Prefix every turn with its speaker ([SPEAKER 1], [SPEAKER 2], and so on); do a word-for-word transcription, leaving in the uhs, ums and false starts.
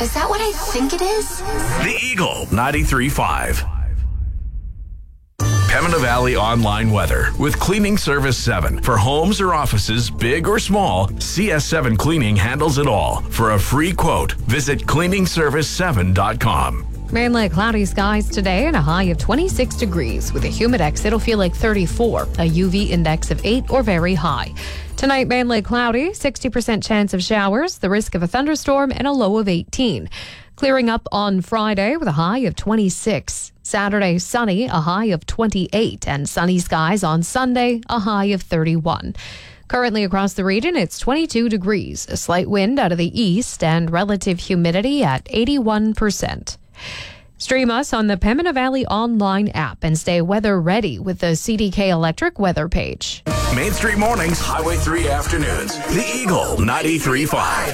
[SPEAKER 1] Is that what I think it is?
[SPEAKER 2] The Eagle ninety-three point five. Pembina Valley Online Weather with Cleaning Service seven. For homes or offices, big or small, C S seven Cleaning handles it all. For a free quote, visit cleaning service seven dot com.
[SPEAKER 3] Mainly cloudy skies today and a high of twenty-six degrees. With a humidex, it'll feel like thirty-four, a U V index of eight or very high. Tonight, mainly cloudy, sixty percent chance of showers, the risk of a thunderstorm, and a low of eighteen. Clearing up on Friday with a high of twenty-six. Saturday, sunny, a high of twenty-eight. And sunny skies on Sunday, a high of thirty-one. Currently across the region, it's twenty-two degrees. A slight wind out of the east and relative humidity at eighty-one percent. Stream us on the Pembina Valley Online app and stay weather ready with the C D K Electric weather page.
[SPEAKER 2] Main Street Mornings, Highway three Afternoons. The Eagle ninety-three point five.